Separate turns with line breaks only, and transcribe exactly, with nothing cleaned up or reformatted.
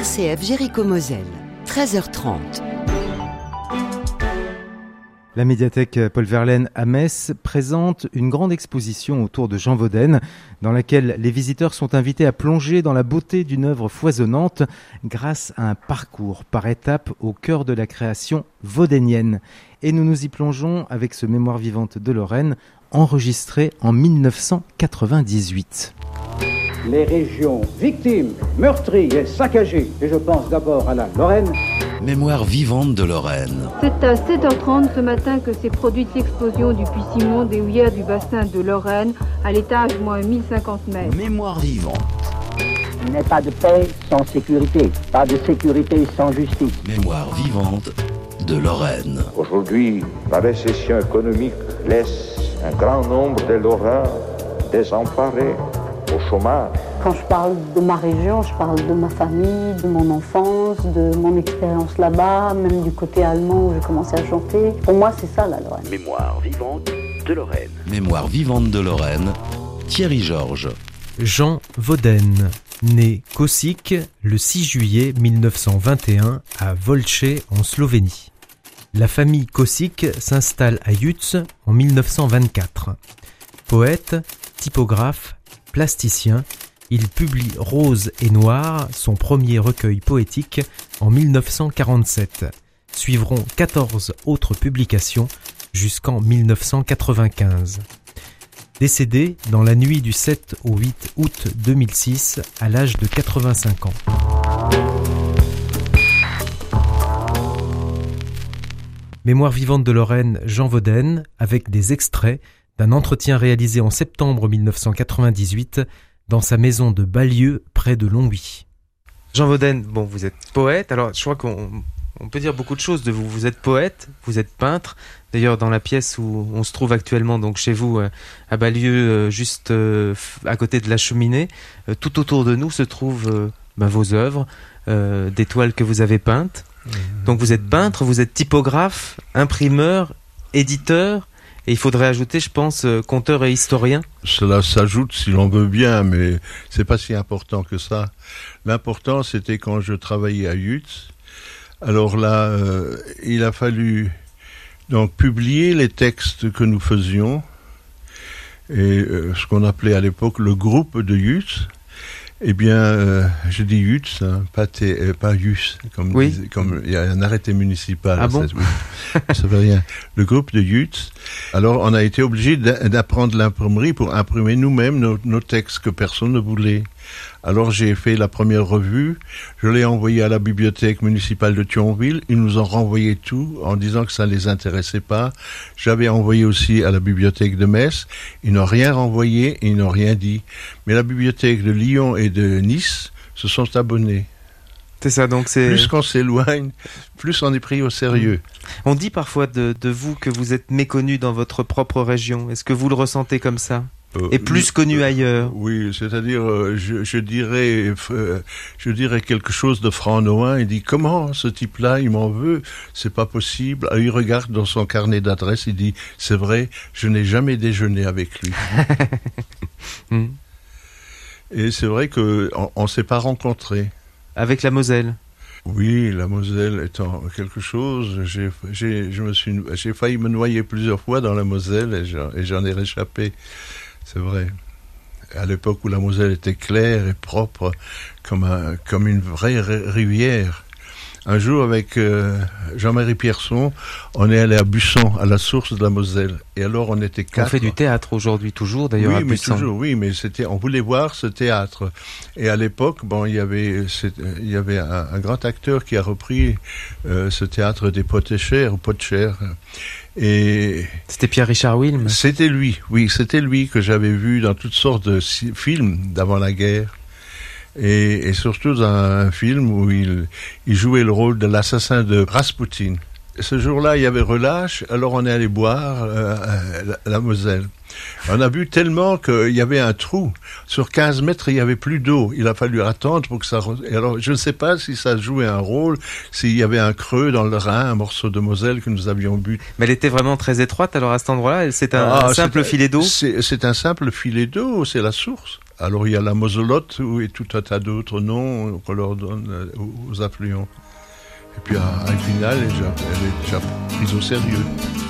R C F Jéricho-Moselle, treize heures trente.
La médiathèque Paul Verlaine à Metz présente une grande exposition autour de Jean Vauden, dans laquelle les visiteurs sont invités à plonger dans la beauté d'une œuvre foisonnante grâce à un parcours par étapes au cœur de la création vaudénienne. Et nous nous y plongeons avec ce Mémoire vivante de Lorraine, enregistré en dix-neuf cent quatre-vingt-dix-huit.
Les régions victimes, meurtries et saccagées, et je pense d'abord à la Lorraine.
Mémoire vivante de Lorraine.
C'est à sept heures trente ce matin que s'est produite l'explosion du puits Simon des houillères du bassin de Lorraine, à l'étage moins mille cinquante mètres.
Mémoire vivante.
Il n'est pas de paix sans sécurité, pas de sécurité sans justice.
Mémoire vivante de Lorraine.
Aujourd'hui, la récession économique laisse un grand nombre de Lorrains désemparés, au chômage.
Quand je parle de ma région, je parle de ma famille, de mon enfance, de mon expérience là-bas, même du côté allemand où j'ai commencé à chanter. Pour moi, c'est ça la Lorraine.
Mémoire vivante de Lorraine.
Mémoire vivante de Lorraine, Thierry Georges.
Jean Vauden, né Kosic le six juillet mille neuf cent vingt et un à Volče en Slovénie. La famille Kosic s'installe à Jutz en mille neuf cent vingt-quatre. Poète, typographe, plasticien, il publie Rose et Noir, son premier recueil poétique, en mille neuf cent quarante-sept. Suivront quatorze autres publications jusqu'en mille neuf cent quatre-vingt-quinze. Décédé dans la nuit du sept au huit août deux mille six à l'âge de quatre-vingt-cinq ans. Mémoire vivante de Lorraine, Jean Vauden, avec des extraits d'un entretien réalisé en septembre mille neuf cent quatre-vingt-dix-huit dans sa maison de Ballieu, près de Longwy.
Jean Vauden, bon, vous êtes poète, alors je crois qu'on on peut dire beaucoup de choses de vous. Vous êtes poète, vous êtes peintre. D'ailleurs, dans la pièce où on se trouve actuellement, donc chez vous, à Ballieu, juste à côté de la cheminée, tout autour de nous se trouvent ben, vos œuvres, euh, des toiles que vous avez peintes. Donc vous êtes peintre, vous êtes typographe, imprimeur, éditeur, et il faudrait ajouter, je pense, conteur et historien.
Cela s'ajoute si l'on veut bien, mais c'est pas si important que ça. L'important, c'était quand je travaillais à Jutz. Alors là, euh, il a fallu donc publier les textes que nous faisions, et euh, ce qu'on appelait à l'époque le groupe de Jutz. Eh bien, euh, je dis Jutz, hein, pas, t- euh, pas Jutz, comme
oui.
disait, comme il y a un arrêté municipal.
Ah bon?
Ça, oui. Ça veut rien. Le groupe de Jutz. Alors, on a été obligé d'apprendre l'imprimerie pour imprimer nous-mêmes nos, nos textes que personne ne voulait. Alors, j'ai fait la première revue. Je l'ai envoyée à la bibliothèque municipale de Thionville. Ils nous ont renvoyé tout en disant que ça ne les intéressait pas. J'avais envoyé aussi à la bibliothèque de Metz. Ils n'ont rien renvoyé et ils n'ont rien dit. Mais la bibliothèque de Lyon et de Nice se sont abonnés.
C'est ça, donc c'est...
Plus qu'on s'éloigne, plus on est pris au sérieux.
On dit parfois de, de vous que vous êtes méconnu dans votre propre région. Est-ce que vous le ressentez comme ça ?
Euh,
Et plus connu
euh,
ailleurs.
Oui, c'est-à-dire, euh, je, je dirais, euh, je dirais quelque chose de Franc Nohain. Il dit, comment ce type-là, il m'en veut, c'est pas possible. Alors, il regarde dans son carnet d'adresse, il dit, c'est vrai, je n'ai jamais déjeuné avec lui. mm. Et c'est vrai que on, on s'est pas rencontrés.
Avec la Moselle.
Oui, la Moselle étant quelque chose, j'ai, j'ai, je me suis, j'ai failli me noyer plusieurs fois dans la Moselle et j'en, et j'en ai réchappé. C'est vrai. À l'époque où la Moselle était claire et propre, comme, un, comme une vraie rivière. Un jour, avec euh, Jean-Marie Pierson, on est allé à Busson, à la source de la Moselle. Et alors, on était quatre.
On fait du théâtre aujourd'hui, toujours, d'ailleurs,
oui,
à
mais
Busson.
Toujours, oui, mais c'était, on voulait voir ce théâtre. Et à l'époque, bon, il y avait, il y avait un, un grand acteur qui a repris euh, ce théâtre des Potechères, ou Potchères. Et
c'était Pierre-Richard Wilm.
C'était lui, oui, c'était lui que j'avais vu dans toutes sortes de si- films d'avant la guerre. Et, et surtout dans un film où il, il jouait le rôle de l'assassin de Rasputin. Ce jour-là, il y avait relâche, alors on est allé boire euh, la, la Moselle. On a bu tellement qu'il y avait un trou. Sur quinze mètres, il n'y avait plus d'eau. Il a fallu attendre pour que ça... Et alors, je ne sais pas si ça jouait un rôle, s'il y avait un creux dans le Rhin, un morceau de Moselle que nous avions bu.
Mais elle était vraiment très étroite, alors à cet endroit-là, c'est un,
ah,
un simple
c'est,
filet d'eau
c'est, c'est un simple filet d'eau, c'est la source. Alors il y a la Moselotte et tout un tas d'autres noms qu'on leur donne aux affluents. Et puis à, à final, elle est déjà, elle est déjà prise au sérieux.